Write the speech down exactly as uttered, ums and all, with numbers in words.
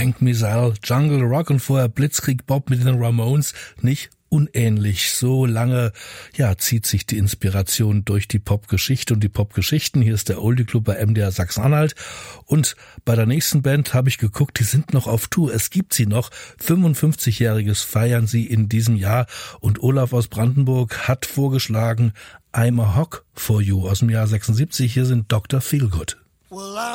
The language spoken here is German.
Hank Mizell, Jungle Rock und vorher Blitzkrieg Bob mit den Ramones, nicht unähnlich. So lange, ja, zieht sich die Inspiration durch die Popgeschichte und die Popgeschichten. Hier ist der Oldie Club bei M D R Sachsen-Anhalt. Und bei der nächsten Band habe ich geguckt, die sind noch auf Tour. Es gibt sie noch. fünfundfünfzigjähriges feiern sie in diesem Jahr. Und Olaf aus Brandenburg hat vorgeschlagen I'm a Hawk for You aus dem Jahr sechsundsiebzig. Hier sind Doktor Feelgood.